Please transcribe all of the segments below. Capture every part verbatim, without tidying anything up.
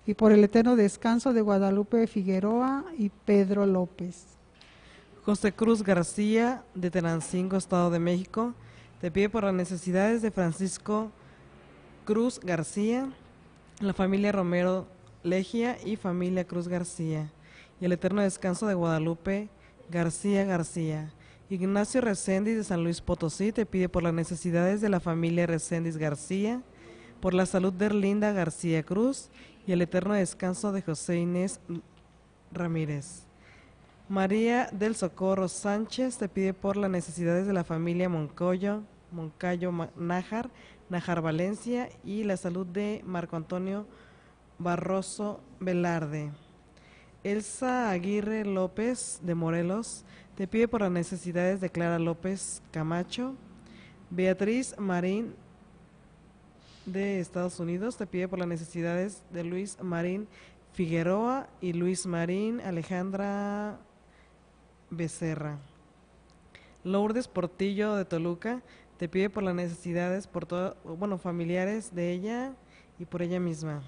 y por el eterno descanso de Guadalupe Figueroa y Pedro López. José Cruz García, de Tenancingo, Estado de México, te pide por las necesidades de Francisco Cruz García, la familia Romero Legia y familia Cruz García, y el eterno descanso de Guadalupe García García. Ignacio Reséndiz, de San Luis Potosí, te pide por las necesidades de la familia Reséndiz García, por la salud de Erlinda García Cruz y el eterno descanso de José Inés Ramírez. María del Socorro Sánchez te pide por las necesidades de la familia Moncayo, Moncayo Nájar, Nájar Valencia y la salud de Marco Antonio Barroso Velarde. Elsa Aguirre López, de Morelos, te pide por las necesidades de Clara López Camacho. Beatriz Marín, de Estados Unidos, te pide por las necesidades de Luis Marín Figueroa y Luis Marín Alejandra Becerra. Lourdes Portillo, de Toluca, te pide por las necesidades por todo, bueno, familiares de ella y por ella misma.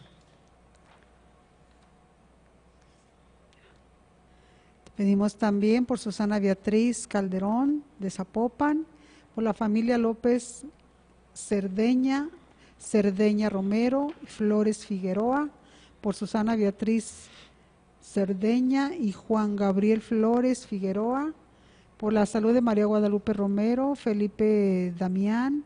Pedimos también por Susana Beatriz Calderón, de Zapopan, por la familia López Cerdeña, Cerdeña Romero, Flores Figueroa, por Susana Beatriz Cerdeña y Juan Gabriel Flores Figueroa, por la salud de María Guadalupe Romero, Felipe Damián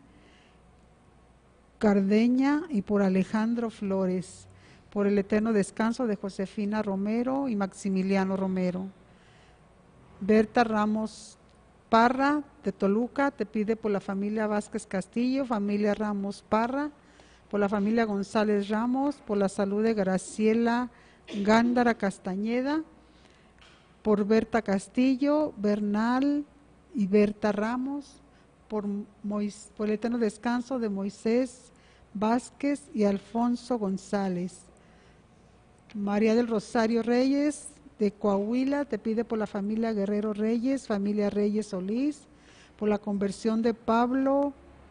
Cardeña y por Alejandro Flores, por el eterno descanso de Josefina Romero y Maximiliano Romero. Berta Ramos Parra, de Toluca, te pide por la familia Vázquez Castillo, familia Ramos Parra, por la familia González Ramos, por la salud de Graciela Gándara Castañeda, por Berta Castillo, Bernal y Berta Ramos, por, Mois, por el eterno descanso de Moisés Vázquez y Alfonso González. María del Rosario Reyes, de Coahuila, te pide por la familia Guerrero Reyes, familia Reyes Solís, por la conversión de Pablo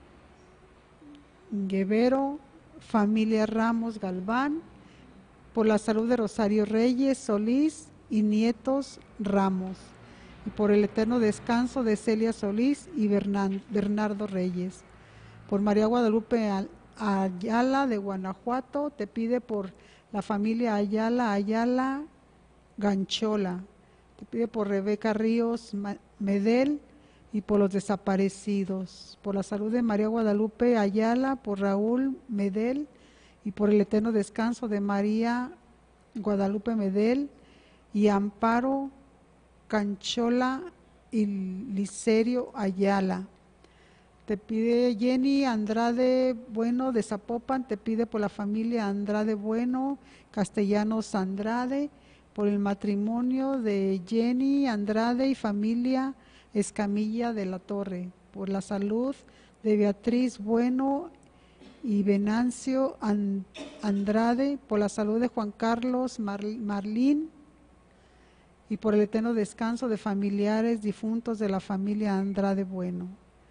Guevero, familia Ramos Galván, por la salud de Rosario Reyes Solís y nietos Ramos, y por el eterno descanso de Celia Solís y Bernardo Reyes. Por María Guadalupe Ayala, de Guanajuato, te pide por la familia Ayala Ayala Ganchola, te pide por Rebeca Ríos Medel y por los desaparecidos, por la salud de María Guadalupe Ayala, por Raúl Medel y por el eterno descanso de María Guadalupe Medel y Amparo Canchola y Licerio Ayala. Te pide Jenny Andrade Bueno, de Zapopan, te pide por la familia Andrade Bueno, Castellanos Andrade, por el matrimonio de Jenny Andrade y familia Escamilla de la Torre, por la salud de Beatriz Bueno y Venancio Andrade, por la salud de Juan Carlos Marlín y por el eterno descanso de familiares difuntos de la familia Andrade Bueno.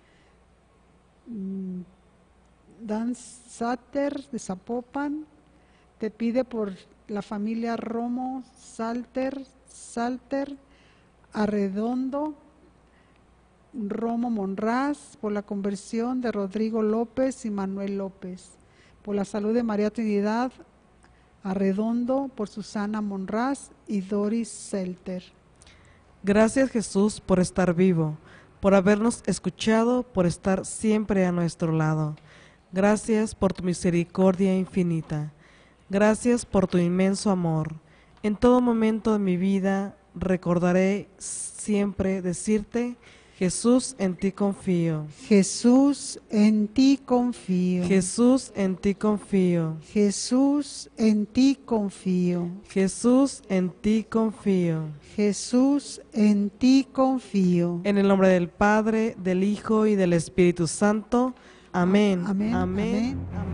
Dan Sater, de Zapopan, te pide por la familia Romo Salter, Salter Arredondo, Romo Monraz, por la conversión de Rodrigo López y Manuel López, por la salud de María Trinidad Arredondo, por Susana Monraz y Doris Selter. Gracias, Jesús, por estar vivo, por habernos escuchado, por estar siempre a nuestro lado. Gracias por tu misericordia infinita. Gracias por tu inmenso amor. En todo momento de mi vida recordaré siempre decirte: Jesús, en ti confío. Jesús, en ti confío. Jesús, en ti confío. Jesús, en ti confío. Jesús, en ti confío. Jesús, en ti confío. En el nombre del Padre, del Hijo y del Espíritu Santo. Amén. Amén. Amén. Amén.